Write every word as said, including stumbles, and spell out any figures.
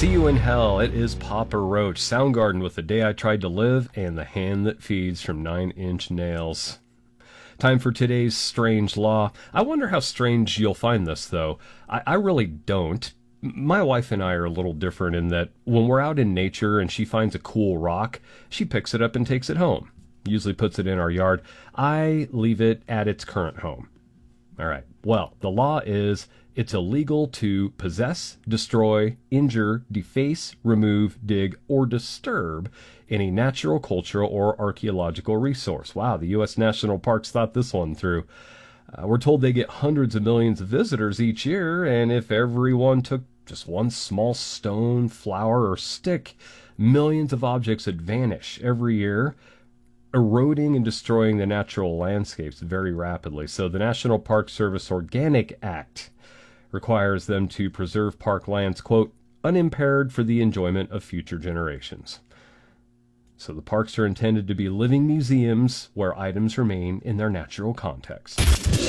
See You in Hell. It is Papa Roach. Soundgarden with The Day I Tried to Live and The Hand That Feeds from Nine Inch Nails. Time for today's Strange Law. I wonder how strange you'll find this, though. I, I really don't. My wife and I are a little different in that when we're out in nature and she finds a cool rock, she picks it up and takes it home. Usually puts it in our yard. I leave it at its current home. All right. Well, the law is it's illegal to possess, destroy, injure, deface, remove, dig, or disturb any natural, cultural, or archaeological resource. Wow, the U S National Parks thought this one through. Uh, we're told they get hundreds of millions of visitors each year, and if everyone took just one small stone, flower, or stick, millions of objects would vanish every year, eroding and destroying the natural landscapes very rapidly. So the National Park Service Organic Act requires them to preserve park lands, quote, unimpaired for the enjoyment of future generations. So the parks are intended to be living museums where items remain in their natural context.